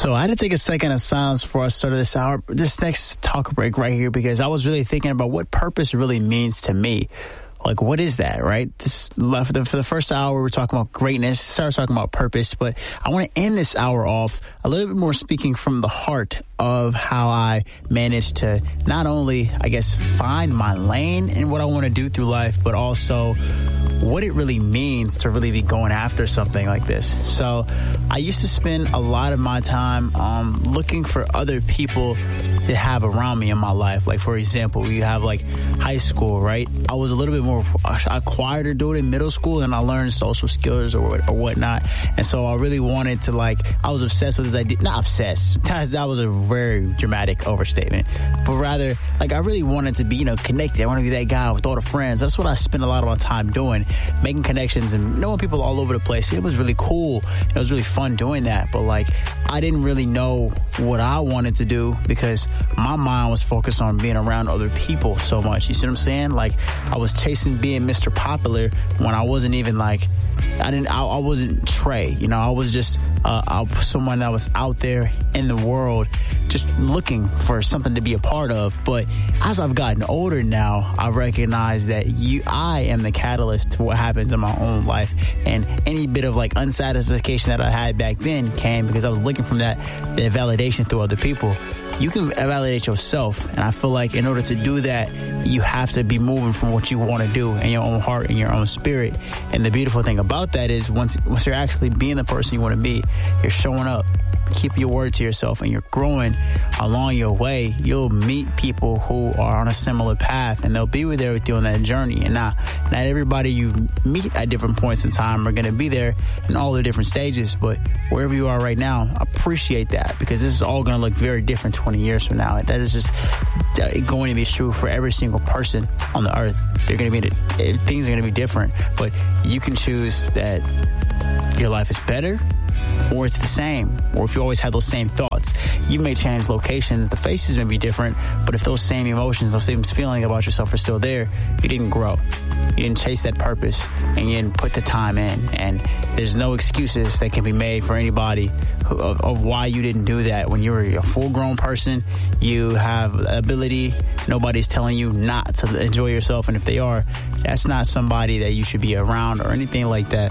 So I had to take a second of silence before I started this next talk break right here, because I was really thinking about what purpose really means to me. Like, what is that, right? For the first hour, we're talking about greatness. Started talking about purpose, but I want to end this hour off a little bit more speaking from the heart of how I managed to not only, I guess, find my lane in what I want to do through life, but also what it really means to really be going after something like this. So I used to spend a lot of my time looking for other people to have around me in my life. Like, for example, you have like high school, right? I was a little bit more, I acquired to do it in middle school, and I learned social skills or whatnot. And so I really wanted to, like, I was obsessed with this idea. Not obsessed. That was a very dramatic overstatement. But rather, like, I really wanted to be, connected. I want to be that guy with all the friends. That's what I spent a lot of my time doing, making connections and knowing people all over the place. It was really cool. It was really fun doing that. But, like, I didn't really know what I wanted to do because my mind was focused on being around other people so much. You see what I'm saying? Like, I was chasing being Mr. Popular when I wasn't even like, I wasn't Trey. I was just someone that was out there in the world just looking for something to be a part of. But as I've gotten older now, I recognize that I am the catalyst to what happens in my own life. And any bit of like unsatisfaction that I had back then came because I was looking for that validation through other people. You can validate yourself. And I feel like in order to do that, you have to be moving from what you want to do in your own heart and your own spirit. And the beautiful thing about that is once you're actually being the person you want to be, you're showing up, keep your word to yourself, and you're growing along your way. You'll meet people who are on a similar path, and they'll be there with you on that journey. And not everybody you meet at different points in time are going to be there in all the different stages, but wherever you are right now, appreciate that, because this is all going to look very different 20 years from now. That is just going to be true for every single person on the earth. Things are going to be different, but you can choose that your life is better or it's the same, or if you always have those same thoughts. You may change locations, the faces may be different, but if those same emotions, those same feelings about yourself are still there, you didn't grow. You didn't chase that purpose, and you didn't put the time in. And there's no excuses that can be made for anybody of why you didn't do that. When you're a full-grown person, you have ability. Nobody's telling you not to enjoy yourself, and if they are, that's not somebody that you should be around or anything like that.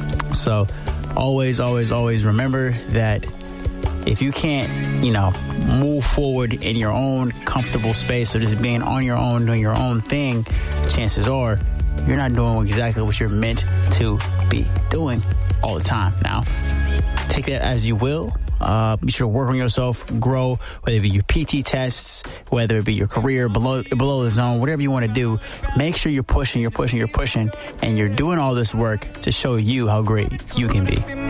So always, always, always remember that if you can't, move forward in your own comfortable space or just being on your own, doing your own thing, chances are you're not doing exactly what you're meant to be doing all the time. Now, take that as you will. Be sure to work on yourself, grow, whether it be your PT tests, whether it be your career below the zone, whatever you want to do. Make sure you're pushing, and you're doing all this work to show you how great you can be.